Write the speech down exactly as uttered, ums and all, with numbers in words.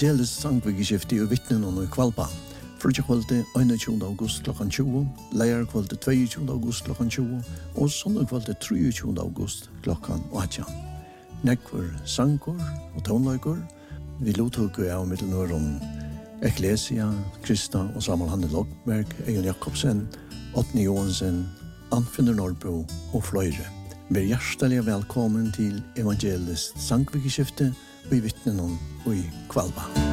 Evangelisk sangvikeskifte og vittnen og kvalpa. Frutje kvalte einogtjúgunda august klokkan tjúgu, leir kvalte tveiogtjúgunda august klokkan tjúgu, og sondag kvalte treogtjúgunda august klokkan átjan. Nekvar sankor og tónleikor, vi lottugu av mittelnørum Ecclesia, Krista og Samuel Hanne Lokberg, Egil Jakobsen, Otni Johansen, Anfinder Nordbro og fløyre. Vær hjertelig velkommen til Evangelisk sangvikeskifte og i vittnen og i kvalpa.